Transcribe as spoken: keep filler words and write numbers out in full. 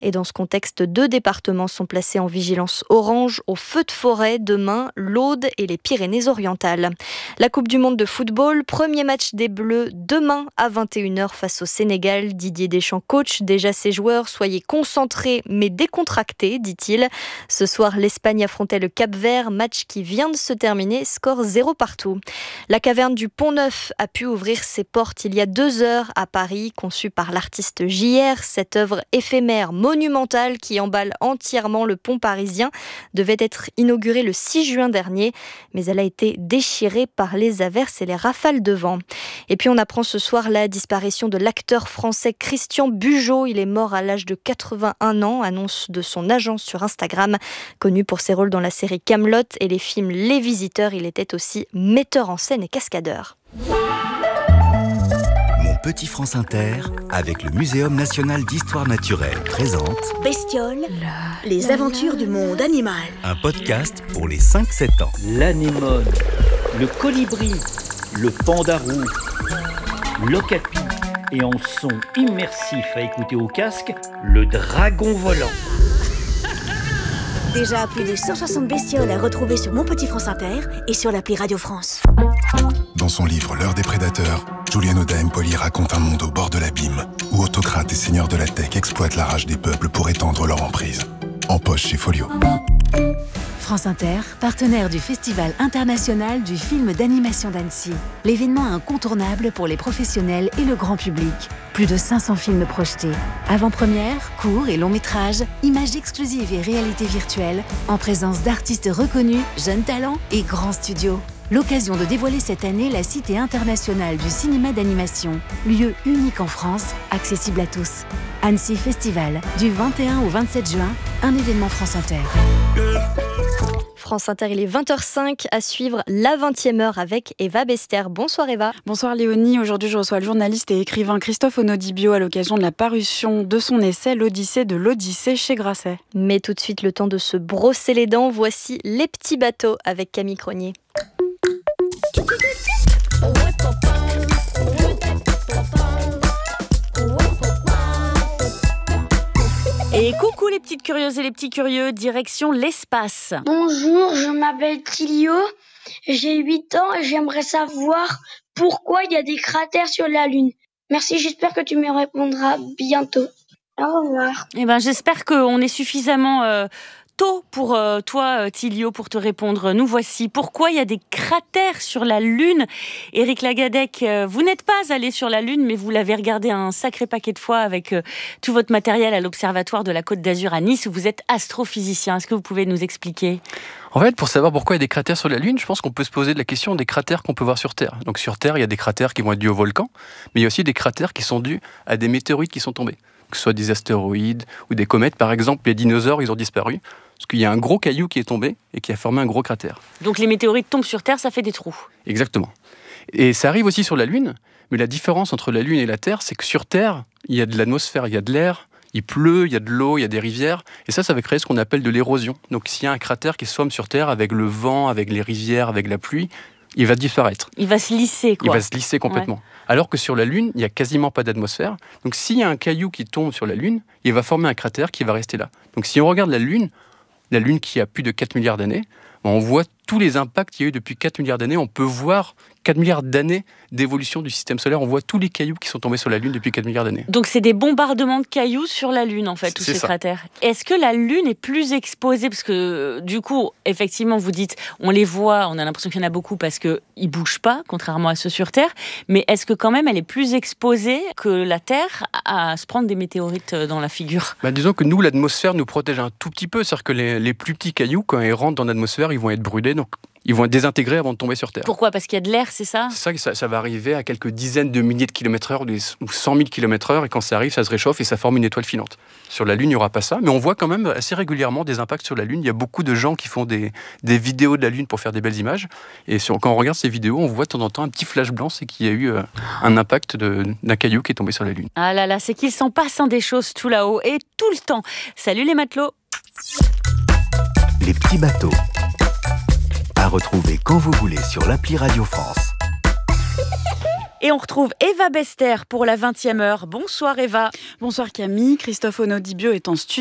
Et dans ce contexte, deux départements sont placés en vigilance orange au feu de forêt demain, l'Aude et les Pyrénées-Orientales. La Coupe du Monde de football, premier match des Bleus demain à vingt et une heures face au Sénégal. Didier Deschamps coach déjà ses joueurs, soyez concentrés mais décontractés, dit-il. Ce soir, l'Espagne affrontait le Cap-Vert, match qui vient de se terminer, score zéro partout. La caverne du Pont-Neuf a pu ouvrir ses portes il y a deux heures à Paris, conçue par l'artiste J R. Cette œuvre éphémère monumentale qui emballe entièrement le pont parisien devait être inaugurée le six juin dernier, mais elle a été déchirée par les averses et les rafales de vent. Et puis on apprend ce soir la disparition de l'acteur français Christian Bugeaud. Il est mort à l'âge de quatre-vingt-un ans, annonce de son agent sur Instagram. Connu pour ses rôles dans la série Kaamelott et les films Les Visiteurs, il était aussi metteur en scène et cascadeur. Mon petit France Inter, avec le Muséum national d'histoire naturelle, présente Bestioles, les aventures du monde animal. Un podcast pour les cinq sept ans. L'anémone, le colibri, le pandarou, l'okapi et en son immersif à écouter au casque, le dragon volant. Déjà plus de cent soixante bestioles à retrouver sur Mon Petit France Inter et sur l'appli Radio France. Dans son livre L'heure des prédateurs, Julien Oda Empoli raconte un monde au bord de l'abîme où autocrates et seigneurs de la tech exploitent la rage des peuples pour étendre leur emprise. En poche chez Folio. France Inter, partenaire du Festival international du film d'animation d'Annecy. L'événement incontournable pour les professionnels et le grand public. Plus de cinq cents films projetés. Avant-première, courts et longs métrages, images exclusives et réalité virtuelle, en présence d'artistes reconnus, jeunes talents et grands studios. L'occasion de dévoiler cette année la Cité internationale du cinéma d'animation, lieu unique en France, accessible à tous. Annecy Festival, du vingt et un au vingt-sept juin, un événement France Inter. France Inter, il est vingt heures cinq, à suivre la vingtième heure avec Eva Bester. Bonsoir Eva. Bonsoir Léonie, aujourd'hui je reçois le journaliste et écrivain Christophe Onodibio à l'occasion de la parution de son essai L'Odyssée de l'Odyssée chez Grasset. Mais tout de suite, le temps de se brosser les dents, voici Les Petits Bateaux avec Camille Cronier. Et coucou les petites curieuses et les petits curieux, direction l'espace. Bonjour, je m'appelle Tilio, j'ai huit ans et j'aimerais savoir pourquoi il y a des cratères sur la Lune. Merci, j'espère que tu me répondras bientôt. Au revoir. Eh ben, j'espère qu'on est suffisamment euh, tôt pour euh, toi, Tilio, pour te répondre. Nous voici. Pourquoi il y a des cratères sur la Lune ? Éric Lagadec, euh, vous n'êtes pas allé sur la Lune, mais vous l'avez regardé un sacré paquet de fois avec euh, tout votre matériel à l'Observatoire de la Côte d'Azur à Nice, où vous êtes astrophysicien. Est-ce que vous pouvez nous expliquer ? En fait, pour savoir pourquoi il y a des cratères sur la Lune, je pense qu'on peut se poser la question des cratères qu'on peut voir sur Terre. Donc sur Terre, il y a des cratères qui vont être dus au volcan, mais il y a aussi des cratères qui sont dus à des météorites qui sont tombés. Que ce soit des astéroïdes ou des comètes. Par exemple, les dinosaures, ils ont disparu parce qu'il y a un gros caillou qui est tombé et qui a formé un gros cratère. Donc les météorites tombent sur Terre, ça fait des trous. Exactement. Et ça arrive aussi sur la Lune, mais la différence entre la Lune et la Terre, c'est que sur Terre, il y a de l'atmosphère, il y a de l'air, il pleut, il y a de l'eau, il y a des rivières, et ça, ça va créer ce qu'on appelle de l'érosion. Donc s'il y a un cratère qui se forme sur Terre avec le vent, avec les rivières, avec la pluie, il va disparaître. Il va se lisser, quoi. Il va se lisser complètement. Ouais. Alors que sur la Lune, il n'y a quasiment pas d'atmosphère. Donc s'il y a un caillou qui tombe sur la Lune, il va former un cratère qui va rester là. Donc si on regarde la Lune, la Lune qui a plus de quatre milliards d'années, on voit tous les impacts qu'il y a eu depuis quatre milliards d'années. On peut voir quatre milliards d'années d'évolution du système solaire. On voit tous les cailloux qui sont tombés sur la Lune depuis quatre milliards d'années. Donc c'est des bombardements de cailloux sur la Lune, en fait, tous ces ça. cratères. Est-ce que la Lune est plus exposée ? Parce que, du coup, effectivement, vous dites, on les voit, on a l'impression qu'il y en a beaucoup parce qu'ils ne bougent pas, contrairement à ceux sur Terre. Mais est-ce que quand même, elle est plus exposée que la Terre à se prendre des météorites dans la figure ? Bah, disons que nous, l'atmosphère nous protège un tout petit peu. C'est-à-dire que les, les plus petits cailloux, quand ils rentrent dans l'atmosphère, ils vont être brûlés. Donc ils vont être désintégrés avant de tomber sur Terre. Pourquoi ? Parce qu'il y a de l'air, c'est ça ? C'est ça, ça, ça va arriver à quelques dizaines de milliers de kilomètres heure ou cent mille kilomètres heure, et quand ça arrive, ça se réchauffe et ça forme une étoile filante. Sur la Lune, il n'y aura pas ça, mais on voit quand même assez régulièrement des impacts sur la Lune. Il y a beaucoup de gens qui font des, des vidéos de la Lune pour faire des belles images, et sur, quand on regarde ces vidéos, on voit de temps en temps un petit flash blanc, c'est qu'il y a eu euh, un impact de, d'un caillou qui est tombé sur la Lune. Ah là là, c'est qu'il s'en passe hein, des choses tout là-haut, et tout le temps. Salut les matelots. Les petits bateaux. À retrouver quand vous voulez sur l'appli Radio France. Et on retrouve Eva Bester pour la vingtième heure. Bonsoir Eva. Bonsoir Camille, Christophe Onodibio est en studio.